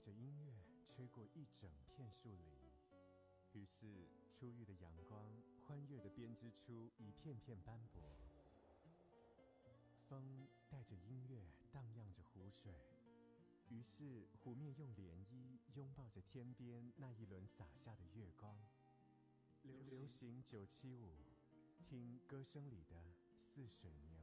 着音乐吹过一整片树林，于是初遇的阳光欢悦地编织出一片片斑驳。风带着音乐荡漾着湖水，于是湖面用涟漪拥抱着天边那一轮洒下的月光。流行975，听歌声里的似水年。